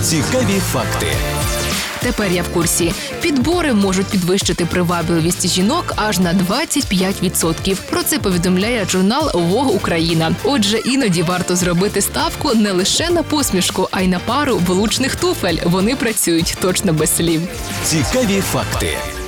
Цікаві факти. Тепер я в курсі. Підбори можуть підвищити привабливість жінок аж на 25%. Про це повідомляє журнал Vogue Україна. Отже, іноді варто зробити ставку не лише на посмішку, а й на пару влучних туфель. Вони працюють точно без слів. Цікаві факти.